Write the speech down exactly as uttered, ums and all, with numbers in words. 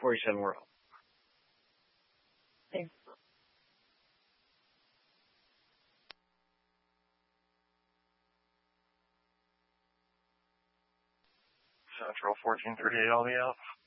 forty-seven we're up. Thanks. Central fourteen thirty-eight, I'll be out.